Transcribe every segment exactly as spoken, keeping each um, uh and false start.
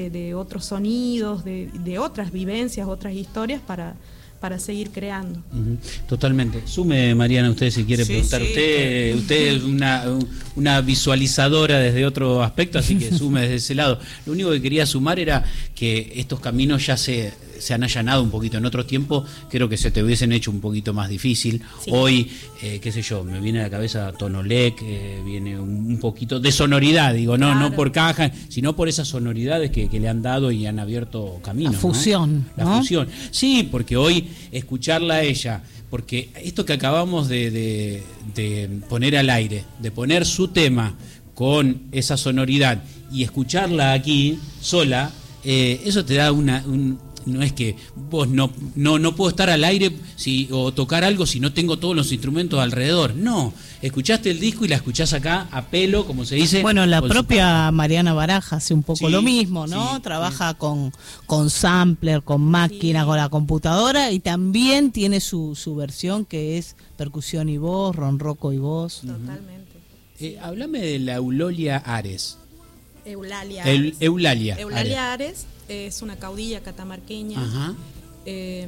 de, de otros sonidos, de, de otras vivencias, otras historias para, para seguir creando. Uh-huh. Totalmente. Sume, Mariana, usted si quiere sí, preguntar. Sí, usted, usted es una, una visualizadora desde otro aspecto, así que sume desde ese lado. Lo único que quería sumar era que estos caminos ya se, se han allanado un poquito. En otros tiempos creo que se te hubiesen hecho un poquito más difícil. Sí. Hoy, eh, qué sé yo, me viene a la cabeza Tonolec, eh, viene un, un poquito de sonoridad, digo, no, claro. no por caja, sino por esas sonoridades que, que le han dado y han abierto caminos. La fusión, ¿no? ¿no? La fusión. Sí, porque hoy escucharla a ella, porque esto que acabamos de, de, de poner al aire, de poner su tema con esa sonoridad y escucharla aquí sola, eh, eso te da una... Un, no es que vos no, no, no puedo estar al aire si, o tocar algo si no tengo todos los instrumentos alrededor. No, escuchaste el disco y la escuchás acá a pelo, como se dice. Bueno, la propia su... Mariana Baraja hace un poco sí, lo mismo, ¿no? Sí, Trabaja sí. con, con sampler, con máquina, sí. con la computadora, y también tiene su, su versión que es percusión y voz, ronroco y voz. Totalmente. Eh, háblame de la Eulalia Ares. Eulalia El, Ares. Eulalia, Eulalia Ares. Ares es una caudilla catamarqueña eh,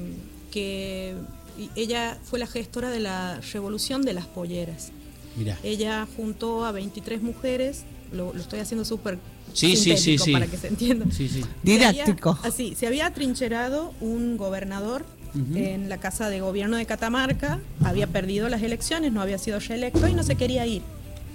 que ella fue la gestora de la revolución de las polleras. Mirá. Ella juntó a veintitrés mujeres, lo, lo estoy haciendo súper sí, sintético sí, sí, sí. para que se entienda. Sí, sí. Didáctico. Se había, así, se había atrincherado un gobernador uh-huh. en la Casa de Gobierno de Catamarca, había perdido las elecciones, no había sido reelecto y no se quería ir.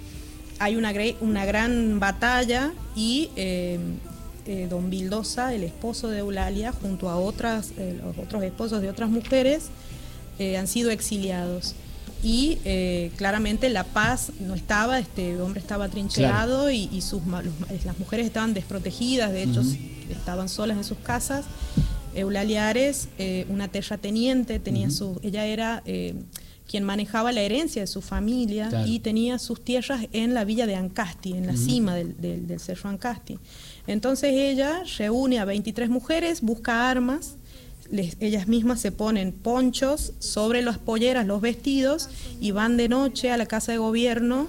Hay una, una gran batalla y... Eh, Eh, don Vildosa, el esposo de Eulalia, junto a otras, eh, los otros esposos de otras mujeres, eh, han sido exiliados. Y eh, claramente la paz no estaba, este hombre estaba trincherado claro. y, y sus, los, las mujeres estaban desprotegidas, de hecho uh-huh. estaban solas en sus casas. Eulalia Ares, eh, una terrateniente, tenía uh-huh. su, ella era eh, quien manejaba la herencia de su familia claro. y tenía sus tierras en la villa de Ancasti, en la uh-huh. cima del, del, del cerro Ancasti. Entonces ella reúne a veintitrés mujeres, busca armas, les, ellas mismas se ponen ponchos sobre las polleras, los vestidos, y van de noche a la Casa de Gobierno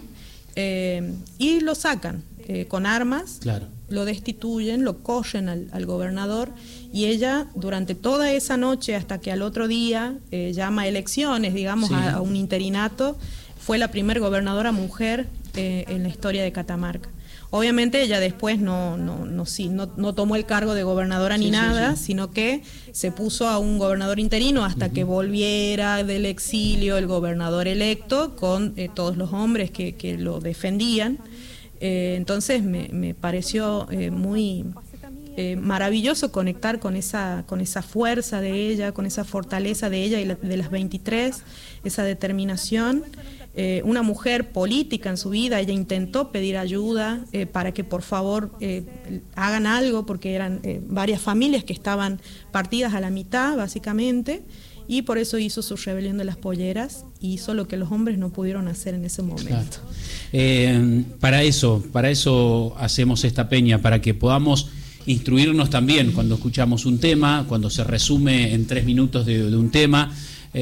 eh, y lo sacan eh, con armas, claro. lo destituyen, lo corren al, al gobernador, y ella durante toda esa noche hasta que al otro día eh, llama a elecciones, digamos, sí. a, a un interinato, fue la primer gobernadora mujer eh, en la historia de Catamarca. Obviamente ella después no, no, no, sí, no, no tomó el cargo de gobernadora sí, ni sí, nada, sí. sino que se puso a un gobernador interino hasta uh-huh. que volviera del exilio el gobernador electo con eh, todos los hombres que, que lo defendían. Eh, entonces me, me pareció eh, muy eh, maravilloso conectar con esa, con esa fuerza de ella, con esa fortaleza de ella y la, de las veintitrés, esa determinación. Eh, una mujer política en su vida, ella intentó pedir ayuda eh, para que por favor eh, hagan algo, porque eran eh, varias familias que estaban partidas a la mitad básicamente, y por eso hizo su rebelión de las polleras, y hizo lo que los hombres no pudieron hacer en ese momento. Claro. Eh, para eso, para eso hacemos esta peña, para que podamos instruirnos también cuando escuchamos un tema, cuando se resume en tres minutos de, de un tema.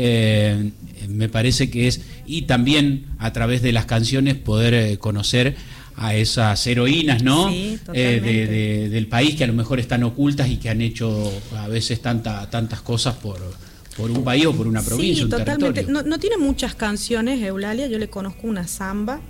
Eh, me parece que es, y también a través de las canciones poder eh, conocer a esas heroínas, ¿no? Sí, eh, de, de, del país, que a lo mejor están ocultas y que han hecho a veces tanta, tantas cosas por, por un país o por una provincia, sí, un totalmente. territorio. No, no tiene muchas canciones, Eulalia, yo le conozco una samba.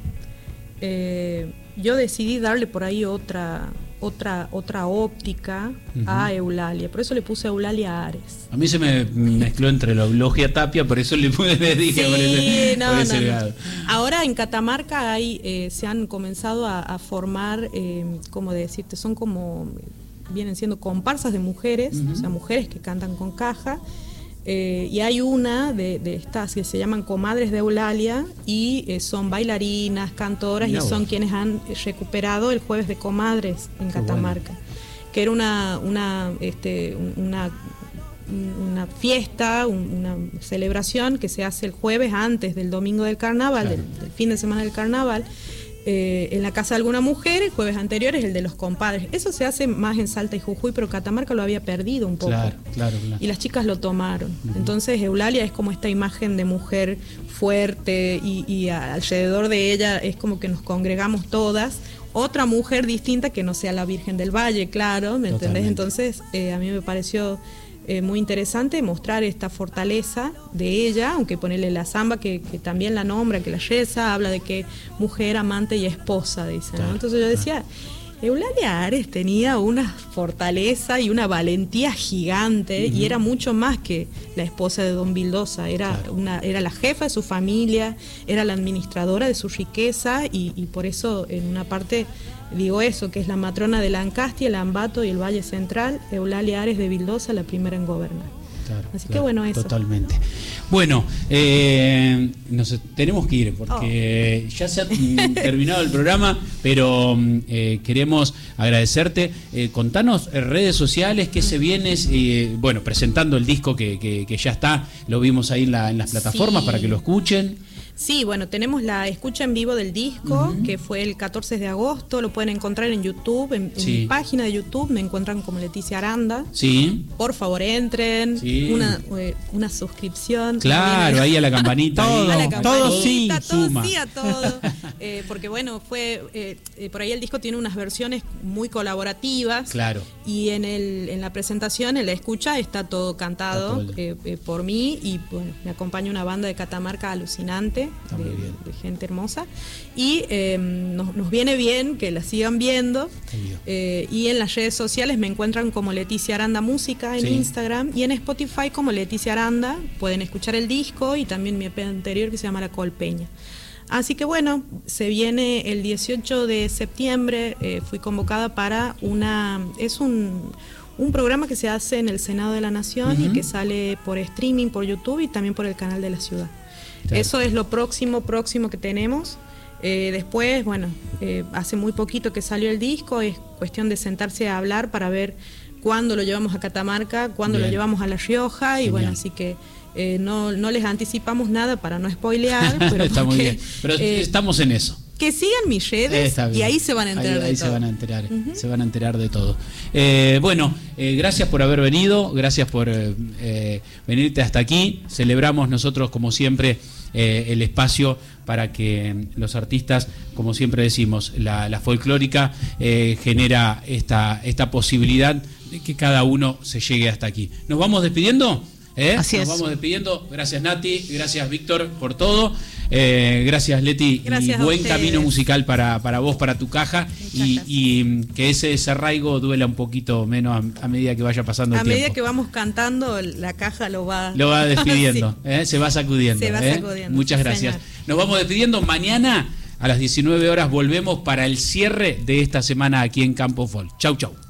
Eh, yo decidí darle por ahí otra... otra otra óptica uh-huh. a Eulalia, por eso le puse Eulalia Ares. A mí se me mezcló entre la Eulogia Tapia, por eso le, le dije sí, por ese, no, por ese no, lado. No. Ahora en Catamarca hay, eh, se han comenzado a, a formar, eh, ¿cómo decirte? Son como, vienen siendo comparsas de mujeres, uh-huh. o sea, mujeres que cantan con caja. Eh, y hay una de, de estas que se llaman Comadres de Eulalia, y eh, son bailarinas, cantoras, Mirá y son vos. quienes han recuperado el Jueves de Comadres en Qué Catamarca, bueno. que era una una este una una fiesta, una celebración que se hace el jueves antes del domingo del carnaval, claro. del, del fin de semana del carnaval. Eh, en la casa de alguna mujer, el jueves anterior es el de los compadres. Eso se hace más en Salta y Jujuy, pero Catamarca lo había perdido un poco. Claro, claro, claro. Y las chicas lo tomaron. Uh-huh. Entonces Eulalia es como esta imagen de mujer fuerte, y, y alrededor de ella es como que nos congregamos todas. otra mujer distinta que no sea la Virgen del Valle, claro, ¿me entendés? Entonces eh, a mí me pareció eh, muy interesante mostrar esta fortaleza de ella, aunque ponerle la samba que, que también la nombra, que la yesa habla de que mujer, amante y esposa, dice, ¿no? Claro, entonces yo decía, Eulalia Ares tenía una fortaleza y una valentía gigante, uh-huh. y era mucho más que la esposa de Don Vildosa, era, claro. una, era la jefa de su familia, era la administradora de su riqueza, y, y por eso en una parte digo eso, que es la matrona de Lancastia, el Ambato y el Valle Central, Eulalia Ares de Vildosa, la primera en gobernar. Claro, Así claro, que bueno, eso. Totalmente. Bueno, eh, nos tenemos que ir porque oh. ya se ha terminado el programa, pero eh, queremos agradecerte. Eh, contanos redes sociales, qué se viene, eh, bueno, presentando el disco que, que, que ya está, lo vimos ahí en, la, en las plataformas, sí. para que lo escuchen. Sí, bueno, tenemos la escucha en vivo del disco, uh-huh. que fue el catorce de agosto, lo pueden encontrar en YouTube, en, en sí. mi página de YouTube, me encuentran como Leticia Aranda. Sí. Por favor, entren, sí. una, eh, una suscripción. Claro, ahí a la campanita. todo, ahí, a la campanita, todo sí, todo suma. sí a todo. Eh, porque bueno, fue eh, eh, por ahí el disco tiene unas versiones muy colaborativas. Claro. Y en, el, en la presentación, en la escucha, está todo cantado está todo. Eh, eh, por mí, y bueno, me acompaña una banda de Catamarca alucinante. De, de gente hermosa, y eh, nos, nos viene bien que la sigan viendo, eh, y en las redes sociales me encuentran como Leticia Aranda Música en sí. Instagram, y en Spotify como Leticia Aranda, pueden escuchar el disco y también mi E P anterior que se llama La Colpeña. Así que bueno, se viene el dieciocho de septiembre, eh, fui convocada para una, es un un programa que se hace en el Senado de la Nación, uh-huh. y que sale por streaming, por YouTube y también por el canal de la ciudad. Claro. Eso es lo próximo, próximo que tenemos. Eh, después, bueno, eh, hace muy poquito que salió el disco, es cuestión de sentarse a hablar para ver cuándo lo llevamos a Catamarca, cuándo Bien. Lo llevamos a La Rioja, y Genial. Bueno, así que eh, no, no les anticipamos nada para no spoilear, pero está porque, muy bien. Pero eh, estamos en eso. Que sigan mis redes y ahí se van a enterar ahí, de ahí todo. se van a enterar, uh-huh. se van a enterar de todo. Eh, bueno, eh, gracias por haber venido, gracias por eh, eh, venirte hasta aquí. Celebramos nosotros, como siempre, eh, el espacio para que los artistas, como siempre decimos, la, la folclórica eh, genera esta, esta posibilidad de que cada uno se llegue hasta aquí. ¿Nos vamos despidiendo? ¿Eh? Así Nos es. vamos despidiendo. Gracias, Nati, gracias, Víctor, por todo. Eh, gracias, Leti, gracias, y buen camino musical para, para vos, para tu caja, y, y que ese desarraigo duela un poquito menos a, a medida que vaya pasando el a tiempo. A medida que vamos cantando, la caja lo va lo va despidiendo, sí. ¿eh? se va sacudiendo. Se va ¿eh? sacudiendo. Muchas gracias. Señor. Nos vamos despidiendo. Mañana a las diecinueve horas volvemos para el cierre de esta semana aquí en Campo Folk. Chau, chau.